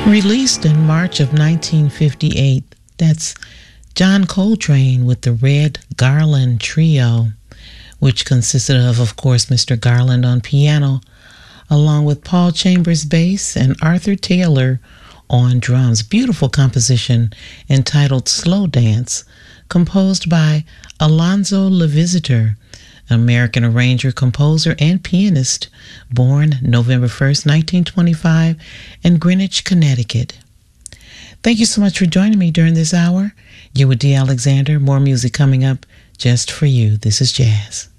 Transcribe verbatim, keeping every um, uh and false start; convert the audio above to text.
Released in March of nineteen fifty-eight, that's John Coltrane with the Red Garland Trio, which consisted of, of course, Mister Garland on piano, along with Paul Chambers bass and Arthur Taylor on drums. Beautiful composition entitled Slow Dance, composed by Alonzo LaVisitor, American arranger, composer, and pianist, born November first, nineteen twenty-five, in Greenwich, Connecticut. Thank you so much for joining me during this hour. You're with Dee Alexander. More music coming up just for you. This is Jazz.